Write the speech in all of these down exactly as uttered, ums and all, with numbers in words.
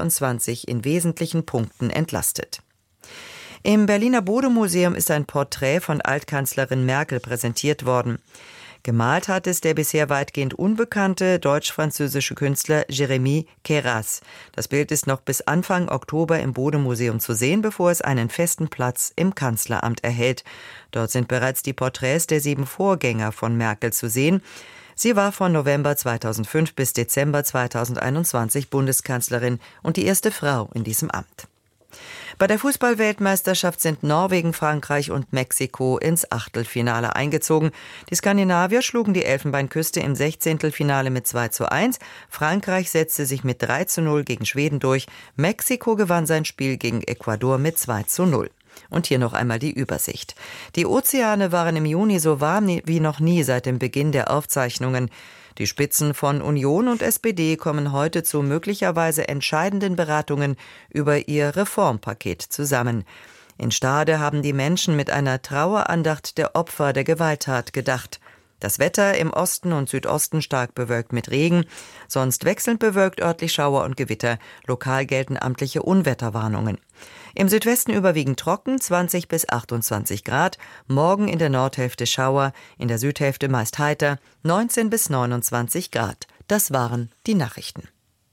zweitausendzweiundzwanzig in wesentlichen Punkten entlastet. Im Berliner Bode-Museum ist ein Porträt von Altkanzlerin Merkel präsentiert worden. Gemalt hat es der bisher weitgehend unbekannte deutsch-französische Künstler Jérémy Queyras. Das Bild ist noch bis Anfang Oktober im Bode-Museum zu sehen, bevor es einen festen Platz im Kanzleramt erhält. Dort sind bereits die Porträts der sieben Vorgänger von Merkel zu sehen. Sie war von November zweitausendfünf bis Dezember zweitausendeinundzwanzig Bundeskanzlerin und die erste Frau in diesem Amt. Bei der Fußball-Weltmeisterschaft sind Norwegen, Frankreich und Mexiko ins Achtelfinale eingezogen. Die Skandinavier schlugen die Elfenbeinküste im Sechzehntelfinale mit zwei zu eins. Frankreich setzte sich mit drei zu null gegen Schweden durch. Mexiko gewann sein Spiel gegen Ecuador mit zwei zu null. Und hier noch einmal die Übersicht. Die Ozeane waren im Juni so warm wie noch nie seit dem Beginn der Aufzeichnungen. Die Spitzen von Union und S P D kommen heute zu möglicherweise entscheidenden Beratungen über ihr Reformpaket zusammen. In Stade haben die Menschen mit einer Trauerandacht der Opfer der Gewalttat gedacht. Das Wetter im Osten und Südosten stark bewölkt mit Regen, sonst wechselnd bewölkt, örtlich Schauer und Gewitter. Lokal gelten amtliche Unwetterwarnungen. Im Südwesten überwiegend trocken, zwanzig bis achtundzwanzig Grad. Morgen in der Nordhälfte Schauer, in der Südhälfte meist heiter, neunzehn bis neunundzwanzig Grad. Das waren die Nachrichten.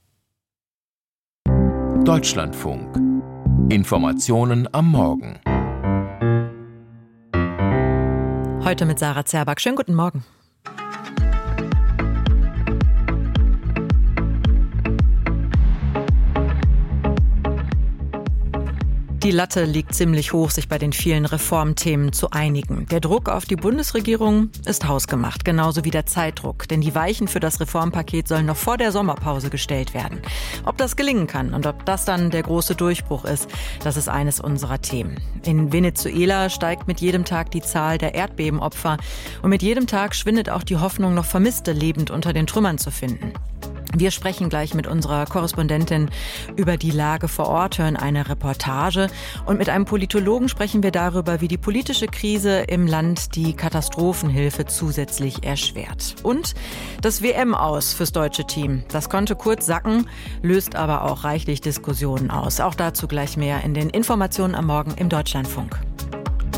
Deutschlandfunk. Informationen am Morgen. Heute mit Sarah Zerback. Schönen guten Morgen. Die Latte liegt ziemlich hoch, sich bei den vielen Reformthemen zu einigen. Der Druck auf die Bundesregierung ist hausgemacht, genauso wie der Zeitdruck. Denn die Weichen für das Reformpaket sollen noch vor der Sommerpause gestellt werden. Ob das gelingen kann und ob das dann der große Durchbruch ist, das ist eines unserer Themen. In Venezuela steigt mit jedem Tag die Zahl der Erdbebenopfer. Und mit jedem Tag schwindet auch die Hoffnung, noch Vermisste lebend unter den Trümmern zu finden. Wir sprechen gleich mit unserer Korrespondentin über die Lage vor Ort, hören eine Reportage und mit einem Politologen sprechen wir darüber, wie die politische Krise im Land die Katastrophenhilfe zusätzlich erschwert. Und das W M-Aus fürs deutsche Team. Das konnte kurz sacken, löst aber auch reichlich Diskussionen aus. Auch dazu gleich mehr in den Informationen am Morgen im Deutschlandfunk.